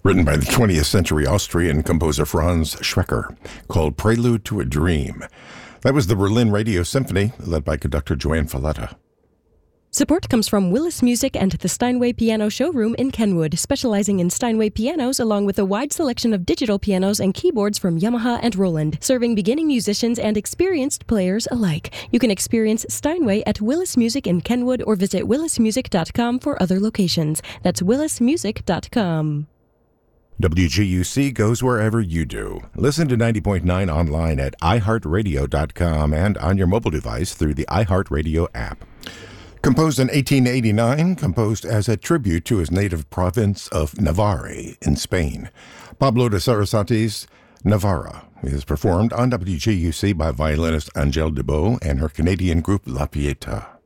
Written by the 20th century Austrian composer Franz Schrecker, called Prelude to a Dream. That was the Berlin Radio Symphony, led by conductor Joanne Falletta. Support comes from Willis Music and the Steinway Piano Showroom in Kenwood, specializing in Steinway pianos along with a wide selection of digital pianos and keyboards from Yamaha and Roland, serving beginning musicians and experienced players alike. You can experience Steinway at Willis Music in Kenwood or visit willismusic.com for other locations. That's willismusic.com. WGUC goes wherever you do. Listen to 90.9 online at iHeartRadio.com and on your mobile device through the iHeartRadio app. Composed in 1889, composed as a tribute to his native province of Navarre in Spain. Pablo de Sarasate's Navarra is performed on WGUC by violinist Angèle Debow and her Canadian group La Pieta.